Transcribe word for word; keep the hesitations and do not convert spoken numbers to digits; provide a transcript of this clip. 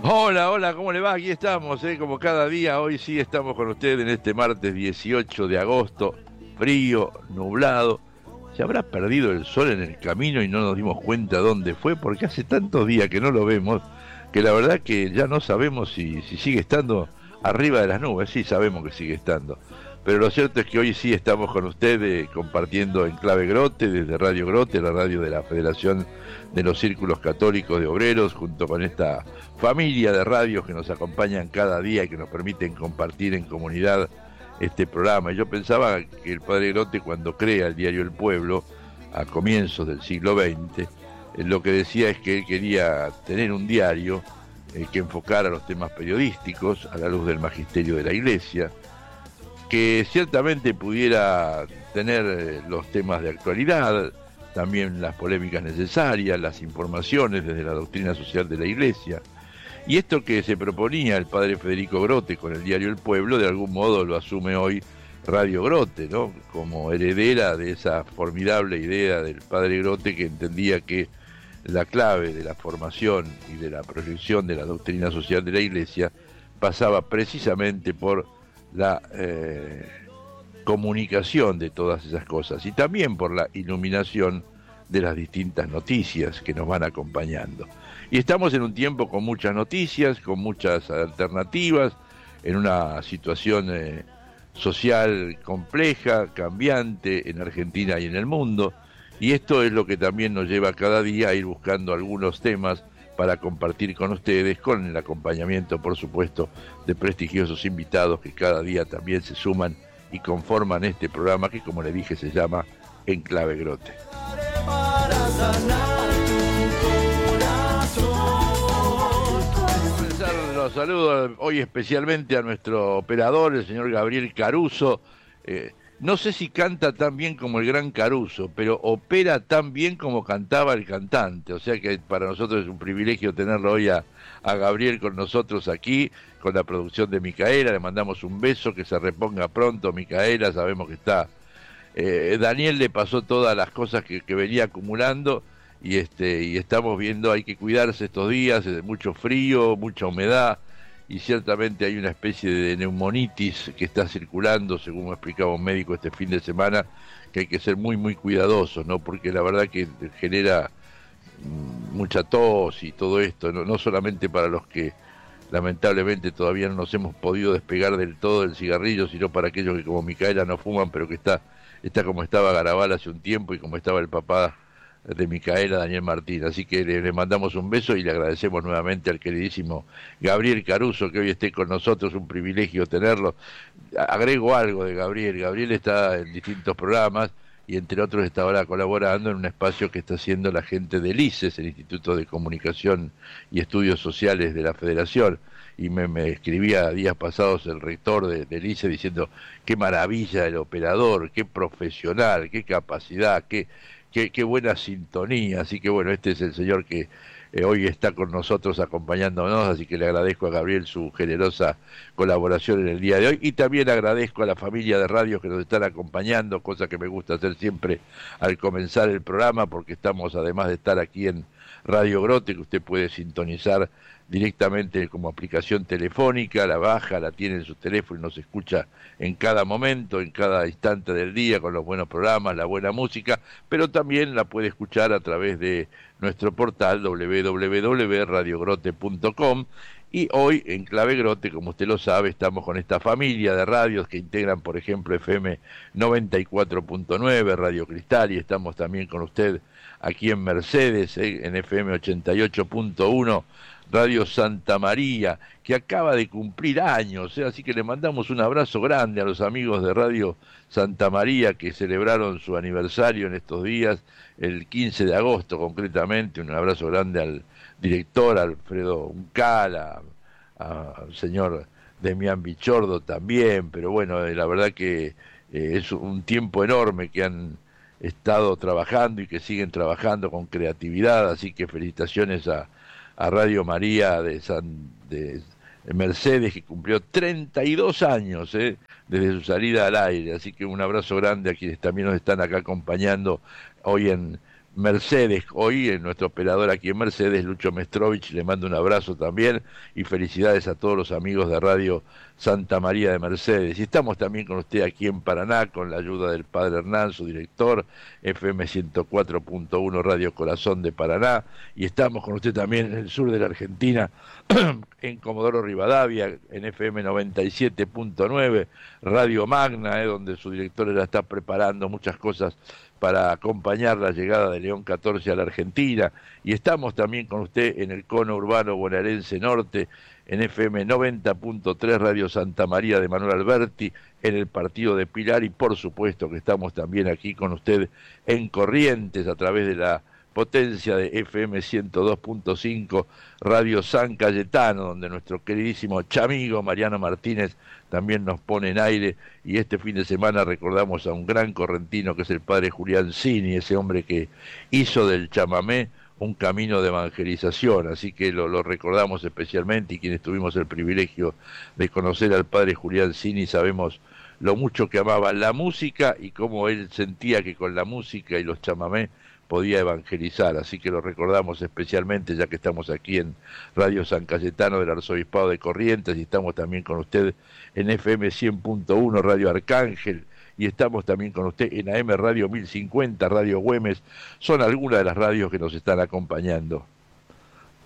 Hola, hola, ¿cómo le va? Aquí estamos, ¿eh? Como cada día, hoy sí estamos con usted en este martes dieciocho de agosto, frío, nublado. ¿Se habrá perdido el sol en el camino y no nos dimos cuenta dónde fue? Porque hace tantos días que no lo vemos, que la verdad que ya no sabemos si, si sigue estando arriba de las nubes. Sí, sabemos que sigue estando. Pero lo cierto es que hoy sí estamos con ustedes compartiendo en Clave Grote, desde Radio Grote, la radio de la Federación de los Círculos Católicos de Obreros, junto con esta familia de radios que nos acompañan cada día y que nos permiten compartir en comunidad este programa. Y yo pensaba que el padre Grote, cuando crea el diario El Pueblo, a comienzos del siglo veinte, eh, lo que decía es que él quería tener un diario eh, que enfocara los temas periodísticos a la luz del magisterio de la Iglesia, que ciertamente pudiera tener eh, los temas de actualidad, también las polémicas necesarias, las informaciones desde la doctrina social de la Iglesia. Y esto que se proponía el padre Federico Grote con el diario El Pueblo, de algún modo lo asume hoy Radio Grote, ¿no? Como heredera de esa formidable idea del padre Grote, que entendía que la clave de la formación y de la proyección de la doctrina social de la Iglesia pasaba precisamente por la eh, comunicación de todas esas cosas y también por la iluminación de las distintas noticias que nos van acompañando. Y estamos en un tiempo con muchas noticias, con muchas alternativas, en una situación eh, social compleja, cambiante en Argentina y en el mundo, y esto es lo que también nos lleva cada día a ir buscando algunos temas para compartir con ustedes, con el acompañamiento, por supuesto, de prestigiosos invitados que cada día también se suman y conforman este programa que, como le dije, se llama En Clave Grote. Los saludo hoy especialmente a nuestro operador, el señor Gabriel Caruso. Eh, no sé si canta tan bien como el gran Caruso, pero opera tan bien como cantaba el cantante. O sea que para nosotros es un privilegio tenerlo hoy a, a Gabriel con nosotros aquí, con la producción de Micaela. Le mandamos un beso, que se reponga pronto Micaela, sabemos que está... Eh, Daniel le pasó todas las cosas que, que venía acumulando y este y estamos viendo, hay que cuidarse estos días, mucho frío, mucha humedad y ciertamente hay una especie de neumonitis que está circulando, según me explicaba un médico este fin de semana, que hay que ser muy muy cuidadosos, ¿no? Porque la verdad que genera mucha tos y todo esto, no, no solamente para los que lamentablemente todavía no nos hemos podido despegar del todo del cigarrillo, sino para aquellos que como Micaela no fuman, pero que está, está como estaba Garabal hace un tiempo y como estaba el papá de Micaela, Daniel Martín. Así que le, le mandamos un beso y le agradecemos nuevamente al queridísimo Gabriel Caruso que hoy esté con nosotros, un privilegio tenerlo. Agrego algo de Gabriel, Gabriel está en distintos programas y entre otros está ahora colaborando en un espacio que está haciendo la gente del I C E S, el Instituto de Comunicación y Estudios Sociales de la Federación, y me, me escribía días pasados el rector de, del I C E diciendo qué maravilla el operador, qué profesional, qué capacidad, qué, qué, qué buena sintonía. Así que bueno, este es el señor que eh, hoy está con nosotros acompañándonos, así que le agradezco a Gabriel su generosa colaboración en el día de hoy y también agradezco a la familia de radios que nos están acompañando, cosa que me gusta hacer siempre al comenzar el programa, porque estamos, además de estar aquí en Radio Grote, que usted puede sintonizar directamente como aplicación telefónica, la baja, la tiene en su teléfono y nos escucha en cada momento, en cada instante del día, con los buenos programas, la buena música, pero también la puede escuchar a través de nuestro portal doble u doble u doble u punto radio grote punto com. Y hoy en Clave Grote, como usted lo sabe, estamos con esta familia de radios que integran, por ejemplo, F M noventa y cuatro punto nueve, Radio Cristal, y estamos también con usted aquí en Mercedes, eh, en F M ochenta y ocho punto uno, Radio Santa María, que acaba de cumplir años, ¿eh? Así que le mandamos un abrazo grande a los amigos de Radio Santa María que celebraron su aniversario en estos días, el quince de agosto concretamente. Un abrazo grande al director Alfredo Uncala, al señor Demián Bichordo también, pero bueno, eh, la verdad que eh, es un tiempo enorme que han estado trabajando y que siguen trabajando con creatividad, así que felicitaciones a a Radio María de, San, de Mercedes, que cumplió treinta y dos años eh, desde su salida al aire, así que un abrazo grande a quienes también nos están acá acompañando hoy en Mercedes, hoy en nuestro operador aquí en Mercedes, Lucho Mestrovich, le mando un abrazo también y felicidades a todos los amigos de Radio Santa María de Mercedes. Y estamos también con usted aquí en Paraná, con la ayuda del padre Hernán, su director, F M ciento cuatro punto uno Radio Corazón de Paraná, y estamos con usted también en el sur de la Argentina, en Comodoro Rivadavia, en F M noventa y siete punto nueve, Radio Magna, eh, donde su director ya está preparando muchas cosas para acompañar la llegada de León catorce a la Argentina, y estamos también con usted en el cono urbano bonaerense norte, en F M noventa punto tres Radio Santa María de Manuel Alberti, en el partido de Pilar, y por supuesto que estamos también aquí con usted en Corrientes a través de la potencia de F M ciento dos punto cinco Radio San Cayetano, donde nuestro queridísimo chamigo Mariano Martínez también nos pone en aire, y este fin de semana recordamos a un gran correntino que es el padre Julián Cini, ese hombre que hizo del chamamé un camino de evangelización, así que lo, lo recordamos especialmente, y quienes tuvimos el privilegio de conocer al padre Julián Cini sabemos lo mucho que amaba la música y cómo él sentía que con la música y los chamamé podía evangelizar, así que lo recordamos especialmente ya que estamos aquí en Radio San Cayetano del Arzobispado de Corrientes, y estamos también con usted en F M cien punto uno Radio Arcángel, y estamos también con usted en A M Radio mil cincuenta Radio Güemes. Son algunas de las radios que nos están acompañando.